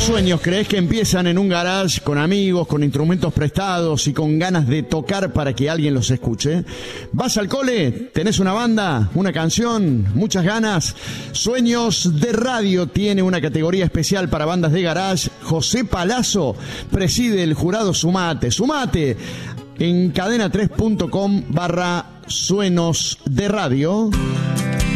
¿Cuántos sueños crees que empiezan en un garage con amigos, con instrumentos prestados y con ganas de tocar para que alguien los escuche? ¿Vas al cole? ¿Tenés una banda? ¿Una canción? ¿Muchas ganas? Sueños de Radio tiene una categoría especial para bandas de garage. José Palazzo preside el jurado. Sumate en cadena3.com/sueños de radio.